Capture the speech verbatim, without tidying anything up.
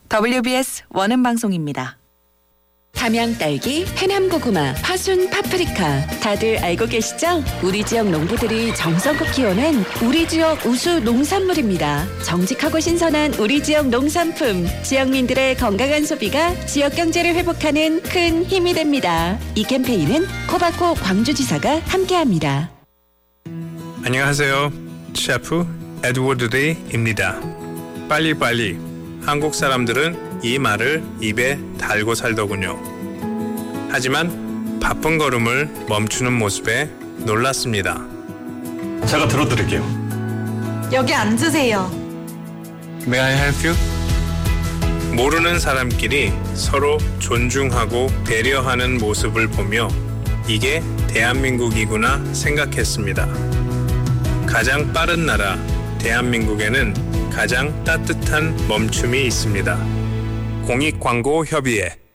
더블유비에스 원음 방송입니다. 담양 딸기, 해남 고구마, 화순 파프리카 다들 알고 계시죠? 우리 지역 농부들이 정성껏 키워낸 우리 지역 우수 농산물입니다. 정직하고 신선한 우리 지역 농산품, 지역민들의 건강한 소비가 지역 경제를 회복하는 큰 힘이 됩니다. 이 캠페인은 코바코 광주지사가 함께합니다. 안녕하세요. 셰프 에드워드 데이입니다. 빨리빨리. 한국 사람들은 이 말을 입에 달고 살더군요. 하지만 바쁜 걸음을 멈추는 모습에 놀랐습니다. 제가 들어드릴게요. 여기 앉으세요. May I help you? 모르는 사람끼리 서로 존중하고 배려하는 모습을 보며 이게 대한민국이구나 생각했습니다. 가장 빠른 나라 대한민국에는 가장 따뜻한 멈춤이 있습니다. 공익광고협의회